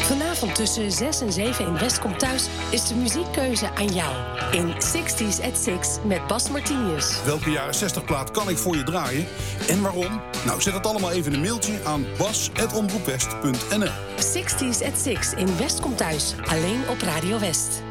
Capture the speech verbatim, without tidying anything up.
Vanavond tussen zes en zeven in West komt thuis is de muziekkeuze aan jou. In sixties at six met Bas Martinius. Welke jaren zestig plaat kan ik voor je draaien en waarom? Nou, zet het allemaal even in een mailtje aan bas at omroepwest punt n l. sixties at six in West komt thuis. Alleen op Radio West.